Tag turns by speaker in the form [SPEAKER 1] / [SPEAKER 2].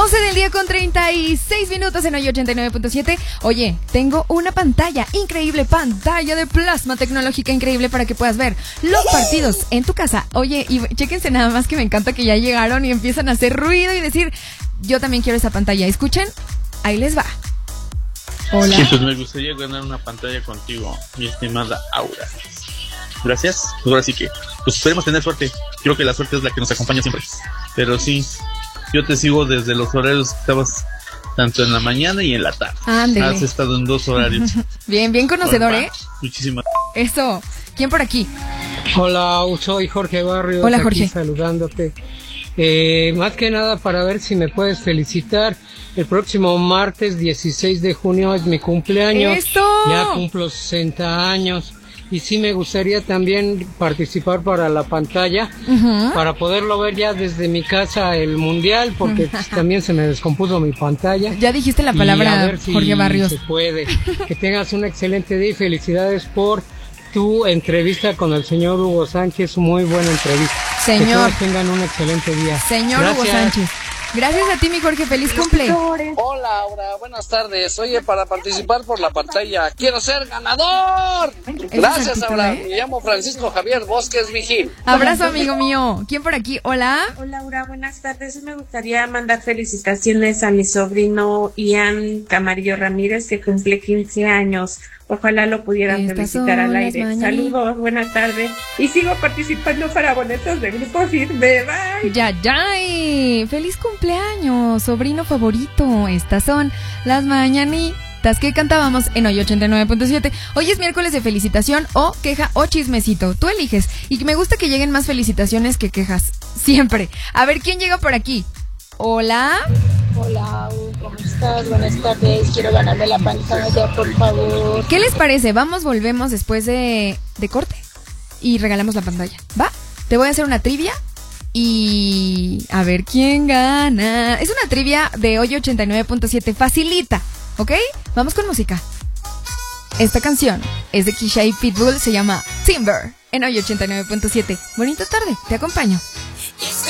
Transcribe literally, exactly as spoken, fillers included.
[SPEAKER 1] doce del día con treinta y seis minutos en hoy ochenta y nueve punto siete. Oye, tengo una pantalla increíble, pantalla de plasma tecnológica increíble para que puedas ver los partidos en tu casa. Oye, y chéquense nada más que me encanta que ya llegaron y empiezan a hacer ruido y decir, yo también quiero esa pantalla. Escuchen, ahí les va. Hola.
[SPEAKER 2] Sí, pues me gustaría ganar una pantalla contigo, mi estimada Aura. Gracias. Pues ahora sí que, pues esperemos tener suerte. Creo que la suerte es la que nos acompaña siempre. Pero sí, yo te sigo desde los horarios que estabas tanto en la mañana y en la tarde.
[SPEAKER 1] Ándele.
[SPEAKER 2] Has estado en dos horarios.
[SPEAKER 1] Bien, bien conocedor, ¿eh?
[SPEAKER 2] Muchísimas.
[SPEAKER 1] Eso. ¿Quién por aquí?
[SPEAKER 3] Hola, soy Jorge Barrios.
[SPEAKER 1] Hola, Jorge.
[SPEAKER 3] Aquí saludándote. Eh, más que nada para ver si me puedes felicitar. El próximo martes dieciséis de junio es mi cumpleaños.
[SPEAKER 1] ¡Eso!
[SPEAKER 3] Ya cumplo sesenta años. Y sí me gustaría también participar para la pantalla, uh-huh. para poderlo ver ya desde mi casa el mundial, porque uh-huh. también se me descompuso mi pantalla.
[SPEAKER 1] Ya dijiste la palabra,
[SPEAKER 3] a ver si
[SPEAKER 1] Jorge Barrios.
[SPEAKER 3] Se puede. Que tengas un excelente día y felicidades por tu entrevista con el señor Hugo Sánchez. Muy buena entrevista.
[SPEAKER 1] Señor.
[SPEAKER 3] Que todos tengan un excelente día.
[SPEAKER 1] Señor
[SPEAKER 3] Gracias.
[SPEAKER 1] Hugo Sánchez. Gracias a ti, mi Jorge. Feliz cumple.
[SPEAKER 4] Hola, Aura. Buenas tardes. Oye, para participar por la pantalla, quiero ser ganador. Gracias, Aura. ¿eh? Me llamo Francisco Javier Bosques Vigil.
[SPEAKER 1] Abrazo, amigo mío. ¿Quién por aquí? Hola.
[SPEAKER 5] Hola, Aura. Buenas tardes. Me gustaría mandar felicitaciones a mi sobrino Ian Camarillo Ramírez, que cumple quince años. Ojalá lo pudieran Estas felicitar al aire. Saludos, buenas tardes. Y sigo participando para boletos de Grupo Firme. Bye.
[SPEAKER 1] Ya, ya. Feliz cumpleaños, sobrino favorito. Estas son las mañanitas que cantábamos en hoy ochenta y nueve punto siete. Hoy es miércoles de felicitación o queja o chismecito. Tú eliges. Y me gusta que lleguen más felicitaciones que quejas. Siempre. A ver, ¿quién llega por aquí? Hola.
[SPEAKER 6] Hola, ¿cómo estás? Buenas tardes. Quiero ganarme la pantalla, por favor.
[SPEAKER 1] ¿Qué les parece? Vamos, volvemos después de, de corte y regalamos la pantalla. ¿Va? Te voy a hacer una trivia y a ver quién gana. Es una trivia de hoy ochenta y nueve punto siete. Facilita, ¿ok? Vamos con música. Esta canción es de Kesha y Pitbull. Se llama Timber en hoy ochenta y nueve punto siete. Bonita tarde, te acompaño.